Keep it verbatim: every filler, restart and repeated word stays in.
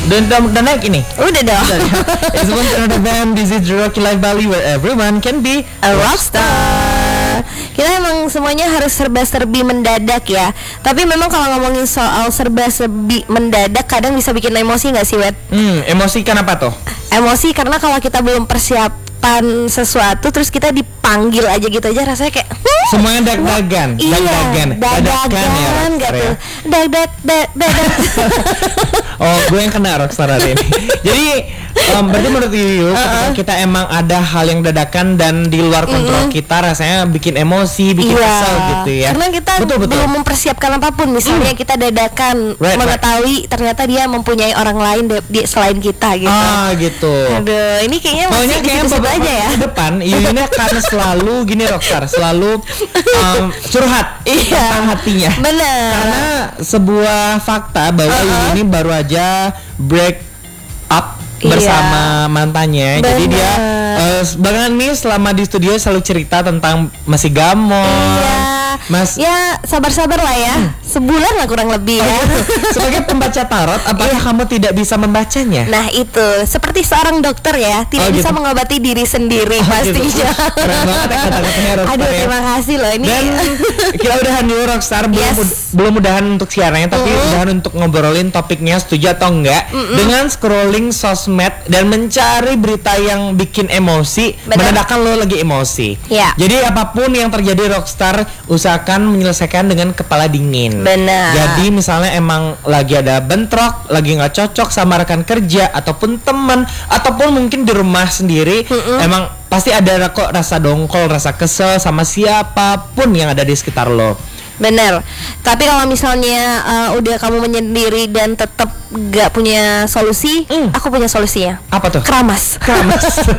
Dan udah, udah naik ini. Udah dong. It's one another band. This is Rocky Life Bali where everyone can be A rockstar. Kita emang semuanya harus serba-serbi mendadak ya. Tapi memang kalau ngomongin soal serba-serbi mendadak kadang bisa bikin emosi nggak sih, Wet? Hmm, emosi kenapa tuh? Emosi karena kalau kita belum persiapan sesuatu terus kita dipanggil aja gitu aja rasanya kayak hmm, semuanya dag-dagan, iya, dag-dagan, dadakan ya, nggak Rockstar tuh? ya? Dag-dag, dag-dag. Oh, gue yang kena Rockstar hari ini. Jadi um, berarti menurut Yuyu, ketika kita emang ada hal yang dadakan dan di luar kontrol Mm-mm. kita, rasanya bikin emosi, bikin Iya, kesel gitu ya. karena kita betul, betul. belum mempersiapkan apapun. Misalnya kita dadakan Right, mengetahui ternyata dia mempunyai orang lain de- di selain kita gitu. Ah, gitu. Aduh, ini kayaknya masih Pokoknya di kayak situ-situ beberapa aja ya. waktu ke depan Yuyunya karena selalu gini Rockstar, selalu um, curhat Iya. tentang hatinya. Bener. Karena sebuah fakta bahwa Uh-uh. Yuyu ini baru aja break up Iya. bersama mantannya. Jadi Bener. dia uh, belakangan nih selama di studio selalu cerita tentang masih gamon. Iya. Mas Ya sabar-sabar lah ya. Sebulan lah kurang lebih ya. sebagai pembaca tarot, apakah Iya. kamu tidak bisa membacanya? Nah itu seperti seorang dokter ya, tidak Oh, bisa gitu. mengobati diri sendiri Oh, pastinya. gitu. Keren banget ya kata-katanya Rockstar Aduh ya. terima kasih loh ini. Dan kita udahan dulu Rockstar, belum Yes. ud- belum udahan untuk siarannya, tapi Mm-mm. udahan untuk ngobrolin topiknya, setuju atau enggak dengan scrolling sosmed dan mencari berita yang bikin emosi, Benar. menandakan lo lagi emosi. Ya. Jadi apapun yang terjadi Rockstar, usahakan menyelesaikan dengan kepala dingin. Benar. Jadi misalnya emang lagi ada bentrok, lagi nggak cocok sama rekan kerja ataupun teman, ataupun mungkin di rumah sendiri, emang pasti ada kok rasa dongkol, rasa kesel sama siapapun yang ada di sekitar lo. Bener. Tapi kalau misalnya uh, udah kamu menyendiri dan tetap gak punya solusi, Mm. aku punya solusinya. Apa tuh? Keramas. Keramas.